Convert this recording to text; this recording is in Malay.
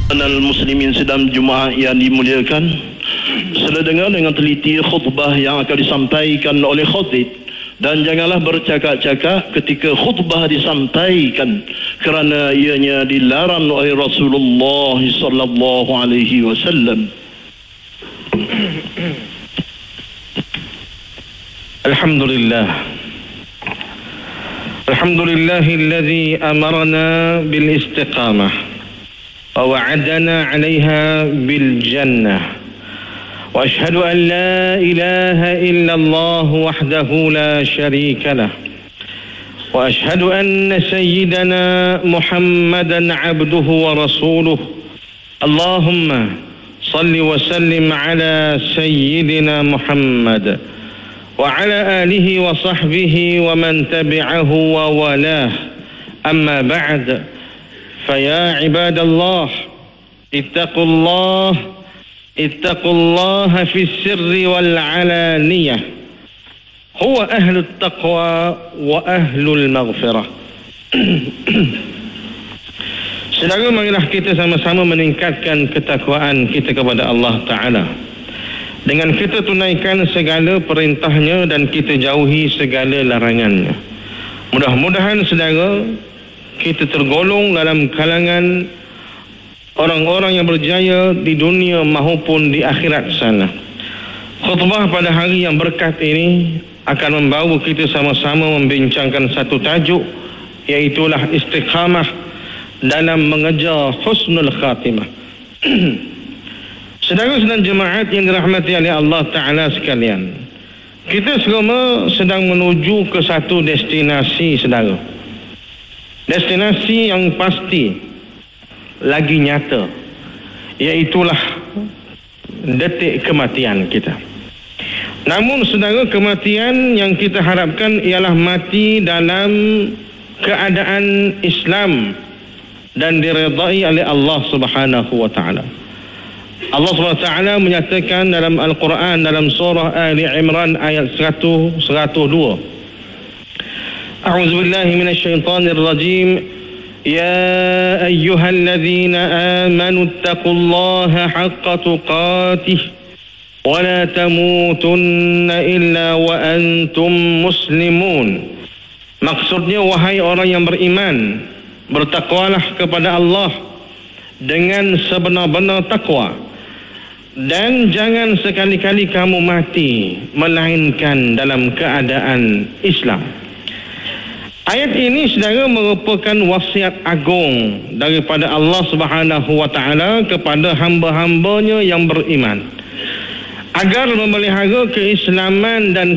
Muslimin sedang Jumaat yang dimuliakan, sila dengar dengan teliti khutbah yang akan disampaikan oleh khatib, dan janganlah bercakap-cakap ketika khutbah disampaikan kerana ianya dilarang oleh Rasulullah sallallahu alaihi wasallam. Alhamdulillahilladzi amarna bil istiqamah ووعدنا عليها بالجنة وأشهد أن لا إله إلا الله وحده لا شريك له وأشهد أن سيدنا محمدا عبده ورسوله اللهم صل وسلم على سيدنا محمد وعلى آله وصحبه ومن تبعه ووالاه أما بعد فيا عباد الله اتقوا الله في السر والعلانية هو أهل التقوى وأهل المغفرة. Saudara, marilah kita sama-sama meningkatkan ketakwaan kita kepada Allah Ta'ala dengan kita tunaikan segala perintahnya dan kita jauhi segala larangannya. Mudah-mudahan saudara, kita tergolong dalam kalangan orang-orang yang berjaya di dunia maupun di akhirat sana. Khutbah pada hari yang berkat ini akan membawa kita sama-sama membincangkan satu tajuk, iaitulah istiqamah dalam mengejar husnul khatimah. Saudara-saudara jemaat yang dirahmati oleh Allah Ta'ala sekalian, kita semua sedang menuju ke satu destinasi, saudara. Destinasi yang pasti lagi nyata, iaitulah detik kematian kita. Namun saudara, kematian yang kita harapkan ialah mati dalam keadaan Islam dan diredai oleh Allah Subhanahu wa taala. Allah Subhanahu wa taala menyatakan dalam Al-Quran dalam surah Ali Imran ayat 102. أعوذ بالله من الشيطان الرجيم يا أيها الذين آمنوا اتقوا الله حق تقاته ولا تموتن إلا وأنتم مسلمون. Maksudnya, wahai orang yang beriman, bertakwalah kepada Allah dengan sebenar-benar takwa, dan jangan sekali-kali kamu mati melainkan dalam keadaan Islam. Ayat ini saudara merupakan wasiat agung daripada Allah Subhanahu wa taala kepada hamba-hambanya yang beriman agar memelihara keislaman dan